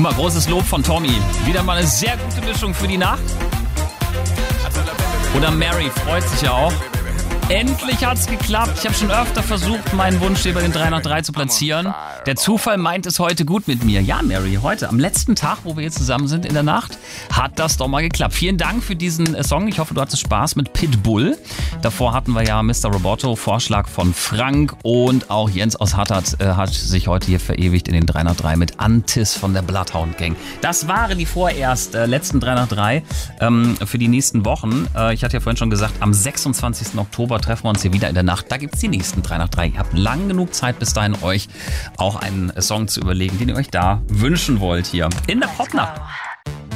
Guck mal, großes Lob von Tommy. Wieder mal eine sehr gute Mischung für die Nacht. Oder Mary freut sich ja auch. Endlich hat's geklappt. Ich habe schon öfter versucht, meinen Wunsch über den 3 nach 3 zu platzieren. Der Zufall meint es heute gut mit mir. Ja, Mary, heute, am letzten Tag, wo wir jetzt zusammen sind in der Nacht, hat das doch mal geklappt. Vielen Dank für diesen Song. Ich hoffe, du hattest Spaß mit Pitbull. Davor hatten wir ja Mr. Roboto, Vorschlag von Frank. Und auch Jens aus Hattert hat sich heute hier verewigt in den 3 nach 3 mit Antis von der Bloodhound Gang. Das waren die vorerst letzten 3 nach 3 für die nächsten Wochen. Ich hatte ja vorhin schon gesagt, am 26. Oktober treffen wir uns hier wieder in der Nacht. Da gibt es die nächsten 3 nach 3. Ihr habt lang genug Zeit bis dahin, euch auch einen Song zu überlegen, den ihr euch da wünschen wollt hier in der Popnacht.